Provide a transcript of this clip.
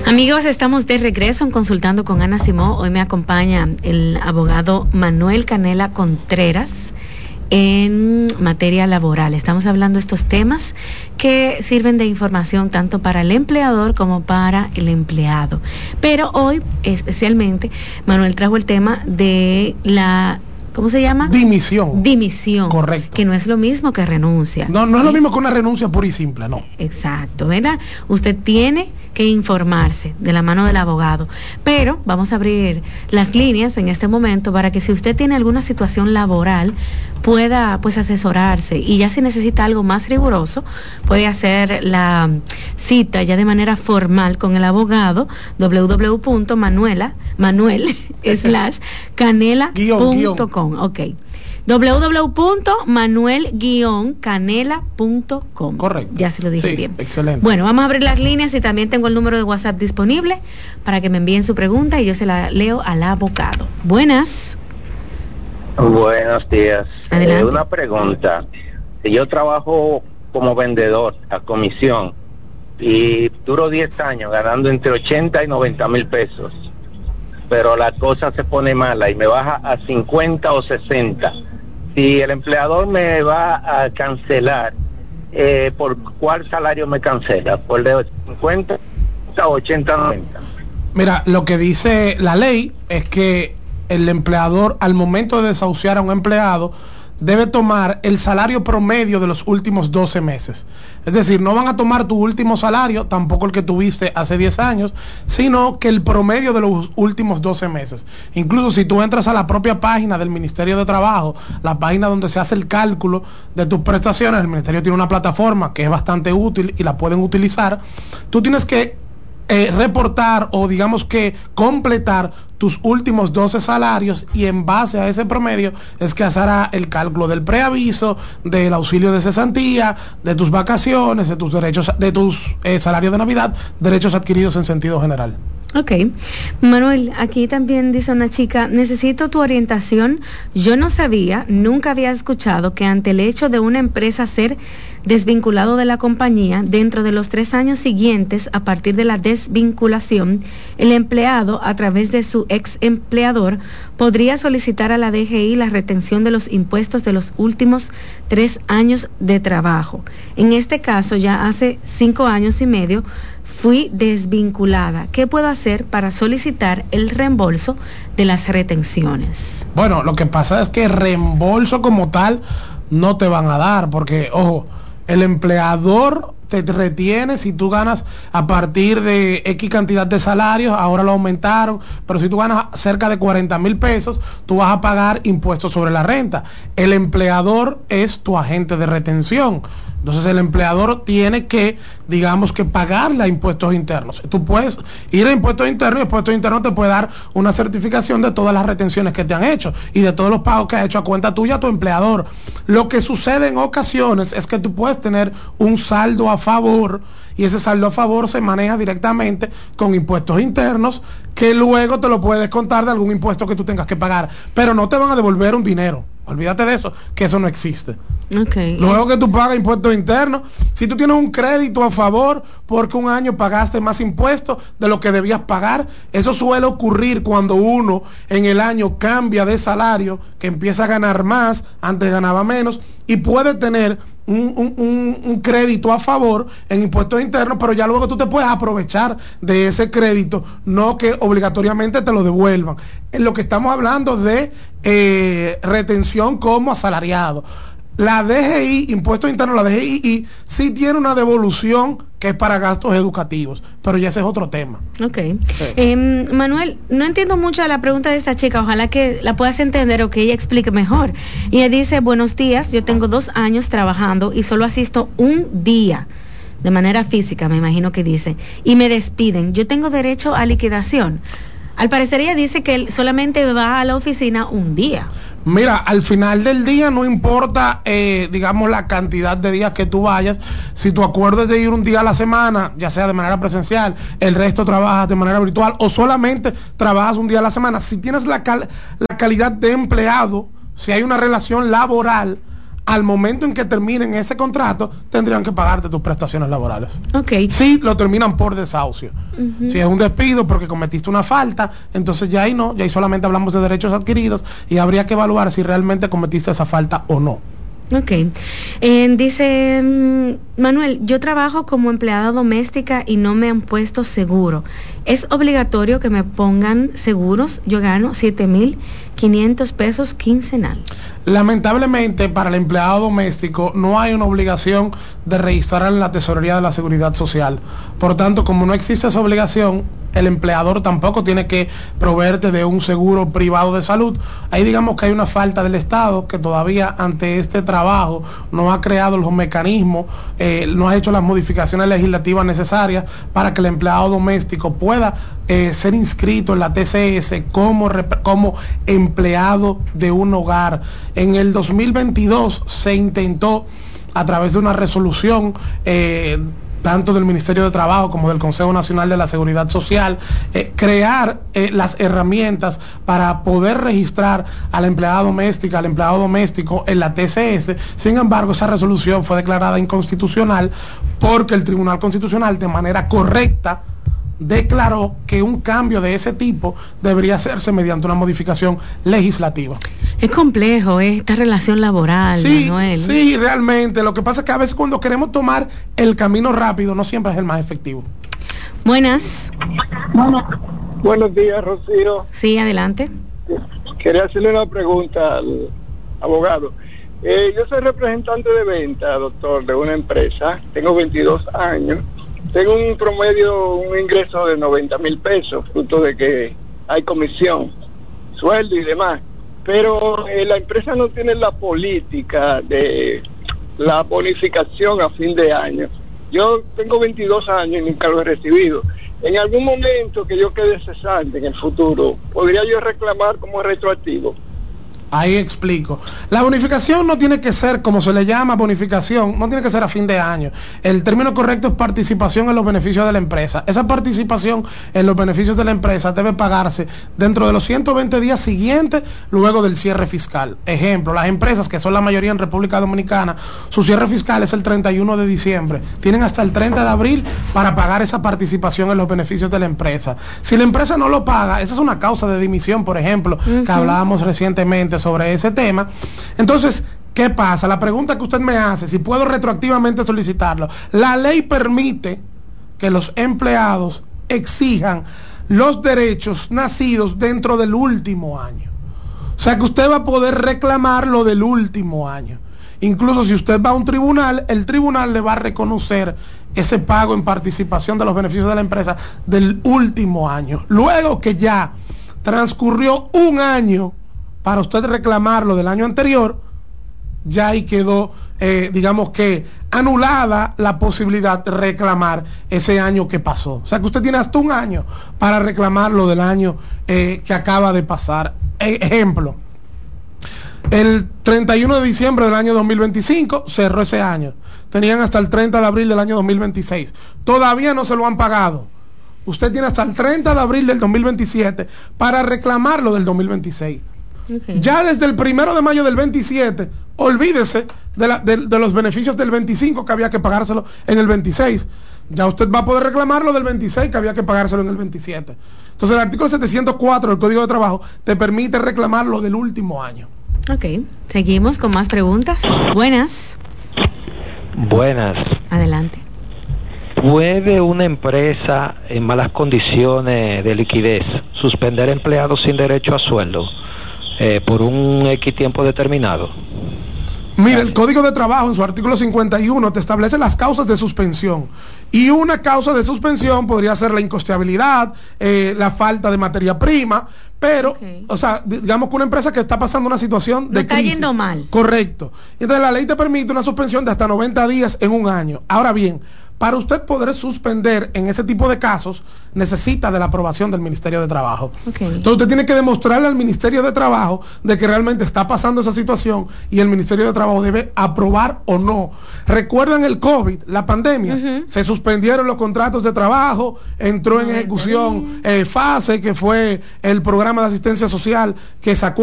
Amigos, estamos de regreso en Consultando con Ana Simó. Hoy me acompaña el abogado Manuel Canela Contreras en materia laboral. Estamos hablando de estos temas que sirven de información tanto para el empleador como para el empleado. Pero hoy, especialmente, Manuel trajo el tema de la... ¿Cómo se llama? Dimisión. Dimisión. Correcto. Que no es lo mismo que renuncia. No es lo mismo que una renuncia pura y simple, no. Exacto, ¿verdad? Usted tiene que informarse de la mano del abogado. Pero vamos a abrir las líneas en este momento para que si usted tiene alguna situación laboral pueda pues asesorarse, y ya si necesita algo más riguroso puede hacer la cita ya de manera formal con el abogado www.manuel/canela.com. Ok, www.manuel-canela.com. Correcto. Ya se lo dije, sí, bien. Excelente. Bueno, vamos a abrir las líneas y también tengo el número de WhatsApp disponible para que me envíen su pregunta y yo se la leo al abogado. Buenas. Buenos días. Adelante. Una pregunta. Yo trabajo como vendedor a comisión y duro 10 años ganando entre 80 y 90 mil pesos, pero la cosa se pone mala y me baja a 50 o 60. Si el empleador me va a cancelar, ¿por cuál salario me cancela? ¿Por el de 50 o 80, 90? Mira, lo que dice la ley es que el empleador, al momento de desahuciar a un empleado, debe tomar el salario promedio de los últimos 12 meses. Es decir, no van a tomar tu último salario, tampoco el que tuviste hace 10 años, sino que el promedio de los últimos 12 meses. Incluso si tú entras a la propia página del Ministerio de Trabajo, la página donde se hace el cálculo de tus prestaciones, el Ministerio tiene una plataforma que es bastante útil y la pueden utilizar. Tú tienes que reportar o digamos que completar tus últimos 12 salarios, y en base a ese promedio es que hará el cálculo del preaviso, del auxilio de cesantía, de tus vacaciones, de tus derechos, de tus salarios de Navidad, derechos adquiridos en sentido general. Ok. Manuel, aquí también dice una chica, necesito tu orientación. Yo no sabía, nunca había escuchado que ante el hecho de una empresa ser desvinculado de la compañía, dentro de los 3 años siguientes a partir de la desvinculación, el empleado, a través de su ex empleador, podría solicitar a la DGI la retención de los impuestos de los últimos 3 años de trabajo. En este caso, ya hace 5 años y medio, fui desvinculada. ¿Qué puedo hacer para solicitar el reembolso de las retenciones? Bueno, lo que pasa es que reembolso como tal no te van a dar, porque, ojo, el empleador te retiene si tú ganas a partir de X cantidad de salarios, ahora lo aumentaron, pero si tú ganas cerca de 40 mil pesos, tú vas a pagar impuestos sobre la renta. El empleador es tu agente de retención. Entonces el empleador tiene que, digamos que pagarle a impuestos internos. Tú puedes ir a impuestos internos y impuestos internos te puede dar una certificación de todas las retenciones que te han hecho y de todos los pagos que ha hecho a cuenta tuya tu empleador. Lo que sucede en ocasiones es que tú puedes tener un saldo a favor, y ese saldo a favor se maneja directamente con impuestos internos, que luego te lo puedes descontar de algún impuesto que tú tengas que pagar, pero no te van a devolver un dinero. Olvídate de eso, que eso no existe. Okay. Luego que tú pagas impuestos internos, si tú tienes un crédito a favor porque un año pagaste más impuestos de lo que debías pagar, eso suele ocurrir cuando uno en el año cambia de salario, que empieza a ganar más, antes ganaba menos, y puede tener un crédito a favor en impuestos internos, pero ya luego tú te puedes aprovechar de ese crédito, no que obligatoriamente te lo devuelvan. En lo que estamos hablando de retención como asalariado, la DGI, impuestos internos, la DGI sí tiene una devolución que es para gastos educativos, pero ya ese es otro tema. Ok. Sí. Manuel, no entiendo mucho la pregunta de esta chica, ojalá que la puedas entender o que ella explique mejor. Y ella dice, buenos días, yo tengo 2 años trabajando y solo asisto un día de manera física, me imagino que dice, y me despiden. Yo tengo derecho a liquidación. Al parecer ella dice que él solamente va a la oficina un día. Mira, al final del día no importa, digamos, la cantidad de días que tú vayas. Si tu acuerdo es de ir un día a la semana, ya sea de manera presencial, el resto trabajas de manera virtual o solamente trabajas un día a la semana. Si tienes la calidad de empleado, si hay una relación laboral, al momento en que terminen ese contrato, tendrían que pagarte tus prestaciones laborales. Si lo terminan por desahucio. Si es un despido porque cometiste una falta, entonces ya ahí no, ya ahí solamente hablamos de derechos adquiridos y habría que evaluar si realmente cometiste esa falta o no. Dice Manuel, yo trabajo como empleada doméstica y no me han puesto seguro. ¿Es obligatorio que me pongan seguros? Yo gano 7,500 pesos quincenal. Lamentablemente, para el empleado doméstico no hay una obligación de registrar en la Tesorería de la Seguridad Social. Por tanto, como no existe esa obligación, el empleador tampoco tiene que proveerte de un seguro privado de salud. Ahí digamos que hay una falta del Estado que todavía ante este trabajo no ha creado los mecanismos, no ha hecho las modificaciones legislativas necesarias para que el empleado doméstico pueda ser inscrito en la TCS como empleado de un hogar. En el 2022 se intentó, a través de una resolución tanto del Ministerio de Trabajo como del Consejo Nacional de la Seguridad Social, crear las herramientas para poder registrar a la empleada doméstica, al empleado doméstico en la TCS. Sin embargo, esa resolución fue declarada inconstitucional porque el Tribunal Constitucional, de manera correcta, declaró que un cambio de ese tipo debería hacerse mediante una modificación legislativa. Es complejo esta relación laboral, Manuel. Sí, realmente. Lo que pasa es que a veces cuando queremos tomar el camino rápido, no siempre es el más efectivo. Buenas. Buenos días, Rocío. Sí, adelante. Quería hacerle una pregunta al abogado. Yo soy representante de venta, doctor, de una empresa. Tengo 22 años. Tengo un promedio, un ingreso de 90,000 pesos, fruto de que hay comisión, sueldo y demás. Pero la empresa no tiene la política de la bonificación a fin de año. Yo tengo 22 años y nunca lo he recibido. En algún momento que yo quede cesante en el futuro, ¿podría yo reclamar como retroactivo? Ahí explico. La bonificación no tiene que ser, como se le llama bonificación, no tiene que ser a fin de año. El término correcto es participación en los beneficios de la empresa. Esa participación en los beneficios de la empresa debe pagarse dentro de los 120 días siguientes luego del cierre fiscal. Ejemplo, las empresas, que son la mayoría en República Dominicana, su cierre fiscal es el 31 de diciembre. Tienen hasta el 30 de abril para pagar esa participación en los beneficios de la empresa. Si la empresa no lo paga, esa es una causa de dimisión, por ejemplo, que hablábamos recientemente sobre ese tema. Entonces, ¿qué pasa? La pregunta que usted me hace, si puedo retroactivamente solicitarlo. La ley permite que los empleados exijan los derechos nacidos dentro del último año. O sea que usted va a poder reclamar lo del último año. Incluso si usted va a un tribunal, el tribunal le va a reconocer ese pago en participación de los beneficios de la empresa del último año. Luego que ya transcurrió un año para usted reclamar lo del año anterior, ya ahí quedó, digamos que, anulada la posibilidad de reclamar ese año que pasó. O sea que usted tiene hasta un año para reclamar lo del año que acaba de pasar. Ejemplo, el 31 de diciembre del año 2025 cerró ese año. Tenían hasta el 30 de abril del año 2026. Todavía no se lo han pagado. Usted tiene hasta el 30 de abril del 2027 para reclamar lo del 2026. Ya desde el 1 de mayo del 27, olvídese de los beneficios del 25 que había que pagárselo en el 26. Ya usted va a poder reclamar lo del 26 que había que pagárselo en el 27. Entonces el artículo 704 del Código de Trabajo te permite reclamar lo del último año. Seguimos con más preguntas. Buenas. Adelante. ¿Puede una empresa en malas condiciones de liquidez suspender empleados sin derecho a sueldo por un X tiempo determinado? Mira, el Código de Trabajo en su artículo 51 te establece las causas de suspensión. Y una causa de suspensión podría ser la incosteabilidad, la falta de materia prima, pero, o sea, digamos que una empresa que está pasando una situación de crisis. Está yendo mal. Correcto. Y entonces la ley te permite una suspensión de hasta 90 días en un año. Ahora bien, para usted poder suspender en ese tipo de casos, necesita de la aprobación del Ministerio de Trabajo. Entonces usted tiene que demostrarle al Ministerio de Trabajo de que realmente está pasando esa situación y el Ministerio de Trabajo debe aprobar o no. Recuerdan el COVID, la pandemia, se suspendieron los contratos de trabajo, entró en ejecución FASE, que fue el programa de asistencia social que sacó